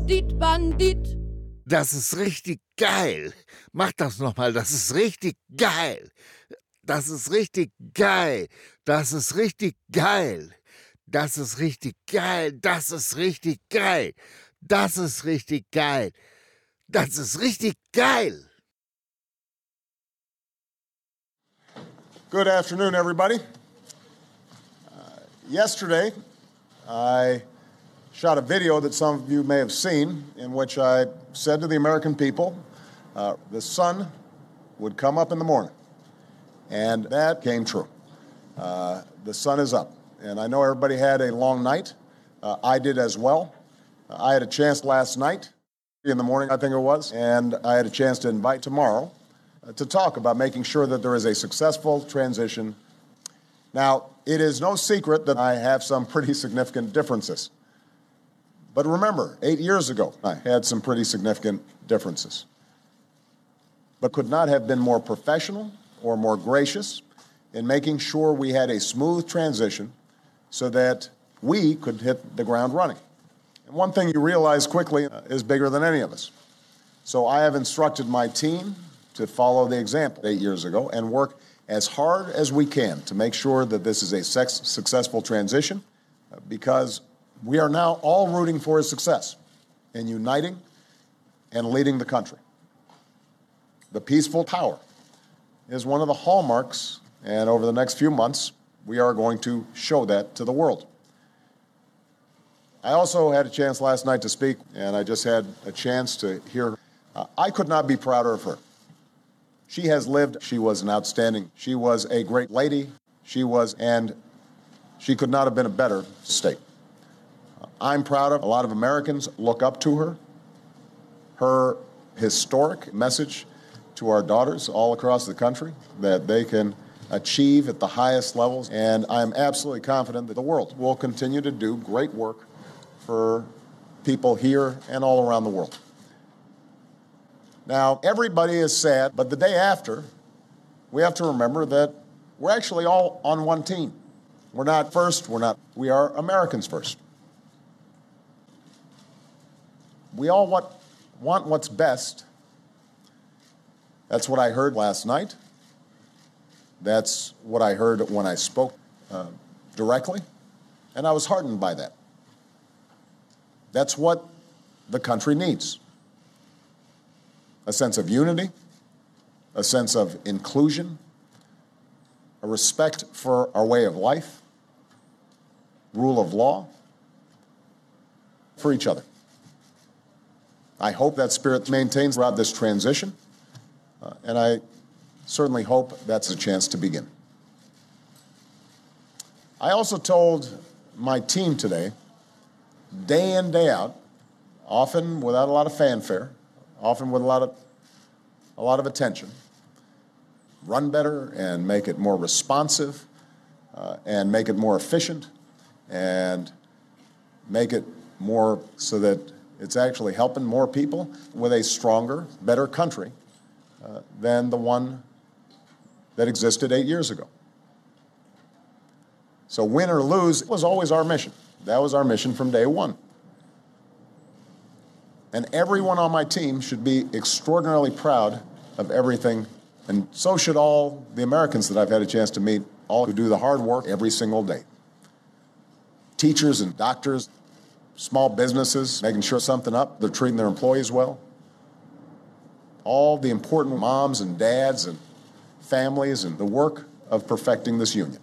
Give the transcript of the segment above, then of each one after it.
Bandit. Das ist richtig geil. Mach das nochmal, das ist richtig geil. Das ist richtig geil. Das ist richtig geil. Das ist richtig geil. Das ist richtig geil. Das ist richtig geil. Das ist richtig geil. Good afternoon, everybody. Yesterday, I shot a video that some of you may have seen in which I said to the American people, the sun would come up in the morning. And that came true. The sun is up. And I know everybody had a long night. I did as well. I had a chance last night, in the morning, I think it was, and I had a chance to invite tomorrow to talk about making sure that there is a successful transition. Now, it is no secret that I have some pretty significant differences. But remember, 8 years ago, I had some pretty significant differences, but could not have been more professional or more gracious in making sure we had a smooth transition so that we could hit the ground running. And one thing you realize quickly is bigger than any of us. So I have instructed my team to follow the example 8 years ago and work as hard as we can to make sure that this is a successful transition, because we are now all rooting for his success in uniting and leading the country. The peaceful power is one of the hallmarks, and over the next few months, we are going to show that to the world. I also had a chance last night to speak, and I just had a chance to hear her. I could not be prouder of her. She has lived, she was an outstanding, she was a great lady, and she could not have been a better state. I'm proud of, a lot of Americans look up to her. Her historic message to our daughters all across the country that they can achieve at the highest levels, and I'm absolutely confident that the world will continue to do great work for people here and all around the world. Now, everybody is sad, but the day after, we have to remember that we're actually all on one team. We're not first, we are Americans first. We all want what's best. That's what I heard last night. That's what I heard when I spoke directly, and I was heartened by that. That's what the country needs. A sense of unity, a sense of inclusion, a respect for our way of life, rule of law, for each other. I hope that spirit maintains throughout this transition, and I certainly hope that's a chance to begin. I also told my team today, day in, day out, often without a lot of fanfare, often with a lot of attention, run better and make it more responsive, and make it more efficient, and make it more so that it's actually helping more people with a stronger, better country than the one that existed 8 years ago. So win or lose was always our mission. That was our mission from day one. And everyone on my team should be extraordinarily proud of everything, and so should all the Americans that I've had a chance to meet, all who do the hard work every single day. Teachers and doctors, small businesses, making sure something up, they're treating their employees well. All the important moms and dads and families and the work of perfecting this union.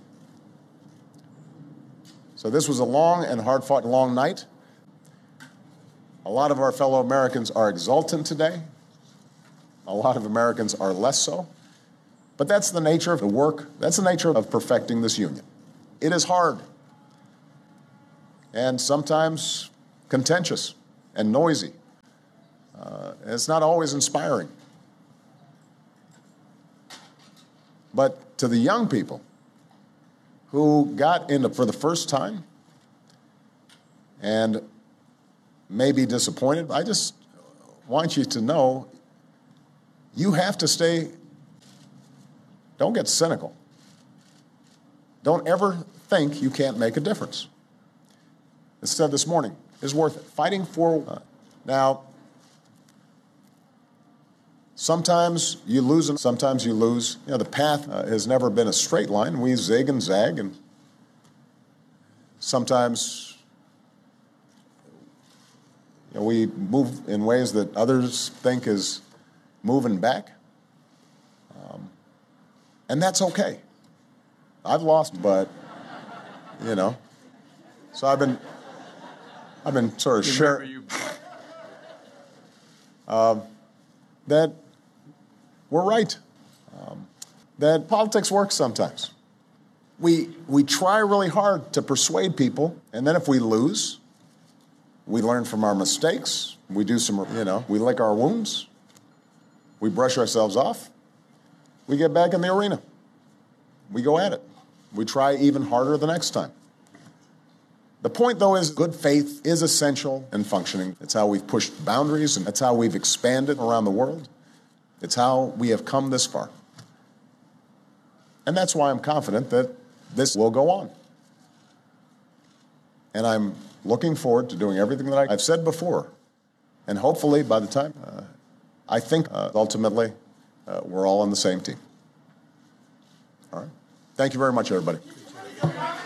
So this was a long and hard-fought long night. A lot of our fellow Americans are exultant today. A lot of Americans are less so. But that's the nature of the work. That's the nature of perfecting this union. It is hard and sometimes contentious and noisy. It's not always inspiring. But to the young people who got into for the first time and may be disappointed, I just want you to know you have to stay, don't get cynical. Don't ever think you can't make a difference. It said this morning, it's worth it. Fighting for Now, sometimes you lose and sometimes you lose. You know, the path has never been a straight line. We zig and zag, and sometimes we move in ways that others think is moving back. And that's okay. I've lost, but, so I've been sort of sharing that we're right, that politics works sometimes. We try really hard to persuade people, and then if we lose, we learn from our mistakes. We do some, we lick our wounds. We brush ourselves off. We get back in the arena. We go at it. We try even harder the next time. The point, though, is good faith is essential in functioning. It's how we've pushed boundaries, and that's how we've expanded around the world. It's how we have come this far. And that's why I'm confident that this will go on. And I'm looking forward to doing everything that I've said before. And hopefully, by the time, I think ultimately, we're all on the same team. All right. Thank you very much, everybody.